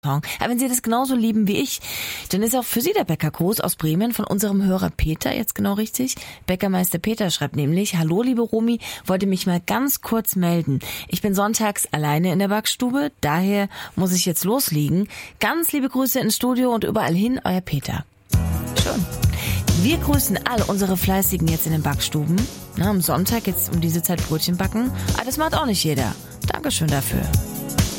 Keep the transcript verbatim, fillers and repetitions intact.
Aber wenn Sie das genauso lieben wie ich, dann ist auch für Sie der Bäckergruß aus Bremen von unserem Hörer Peter jetzt genau richtig. Bäckermeister Peter schreibt nämlich: Hallo liebe Romy, wollte mich mal ganz kurz melden. Ich bin sonntags alleine in der Backstube, daher muss ich jetzt loslegen. Ganz liebe Grüße ins Studio und überall hin, euer Peter. Schön. Wir grüßen all unsere Fleißigen jetzt in den Backstuben. Na, am Sonntag jetzt um diese Zeit Brötchen backen. Aber das macht auch nicht jeder. Dankeschön dafür.